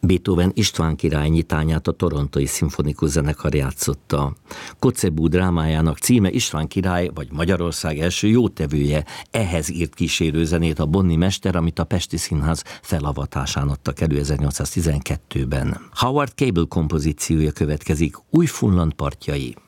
Beethoven István király nyitányát a Torontói Szimfonikus Zenekar játszotta. Kotzebue drámájának címe István király, vagy Magyarország első jótevője. Ehhez írt kísérőzenét a bonni mester, amit a Pesti Színház felavatásán adtak elő 1812-ben. Howard Cable kompozíciója következik, Újfunland partjai.